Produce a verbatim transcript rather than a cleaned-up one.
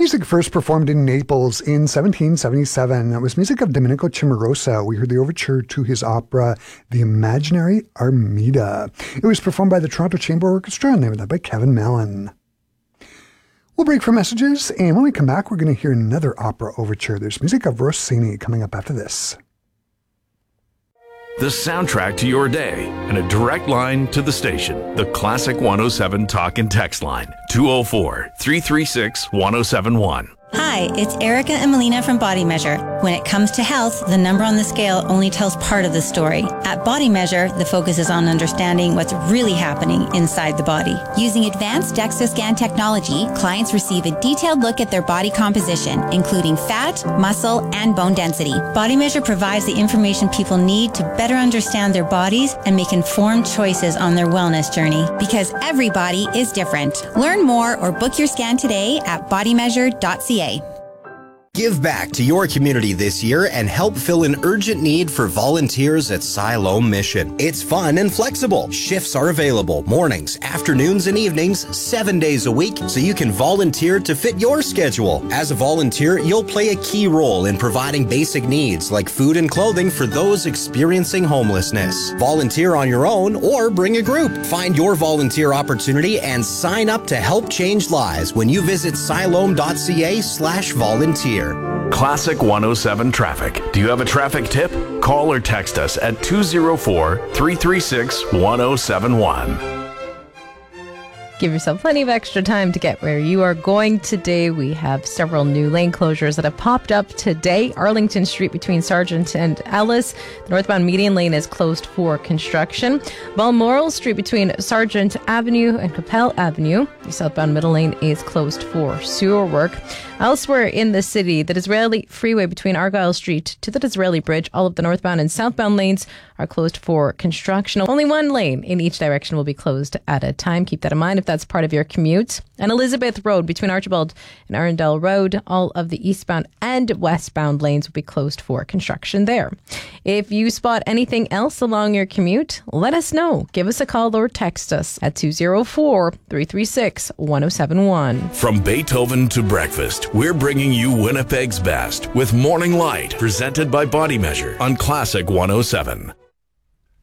music first performed in Naples in seventeen seventy-seven. That was music of Domenico Cimarosa. We heard the overture to his opera, The Imaginary Armida. It was performed by the Toronto Chamber Orchestra, and they were led by Kevin Mellon. We'll break for messages, and when we come back, we're going to hear another opera overture. There's music of Rossini coming up after this. The soundtrack to your day and a direct line to the station. The Classic one oh seven Talk and Text line, two oh four, three three six, one oh seven one. Hi, it's Erica and Melina from Body Measure. When it comes to health, the number on the scale only tells part of the story. At Body Measure, the focus is on understanding what's really happening inside the body. Using advanced DEXA scan technology, clients receive a detailed look at their body composition, including fat, muscle, and bone density. Body Measure provides the information people need to better understand their bodies and make informed choices on their wellness journey. Because every body is different. Learn more or book your scan today at body measure dot c a. Give back to your community this year and help fill an urgent need for volunteers at Siloam Mission. It's fun and flexible. Shifts are available mornings, afternoons, and evenings, seven days a week, so you can volunteer to fit your schedule. As a volunteer, you'll play a key role in providing basic needs like food and clothing for those experiencing homelessness. Volunteer on your own or bring a group. Find your volunteer opportunity and sign up to help change lives when you visit siloam dot c a slash volunteer. Classic one oh seven Traffic. Do you have a traffic tip? Call or text us at two oh four, three three six, one oh seven one. Give yourself plenty of extra time to get where you are going today. We have several new lane closures that have popped up today. Arlington Street between Sargent and Ellis. The northbound median lane is closed for construction. Balmoral Street between Sargent Avenue and Capel Avenue. The southbound middle lane is closed for sewer work. Elsewhere in the city, the Disraeli Freeway between Argyle Street to the Disraeli Bridge, all of the northbound and southbound lanes are closed for construction. Only one lane in each direction will be closed at a time. Keep that in mind if that's part of your commute. And Elizabeth Road between Archibald and Arundel Road, all of the eastbound and westbound lanes will be closed for construction there. If you spot anything else along your commute, let us know. Give us a call or text us at two oh four, three three six, one oh seven one. From Beethoven to breakfast, we're bringing you Winnipeg's best with Morning Light, presented by Body Measure on Classic one oh seven.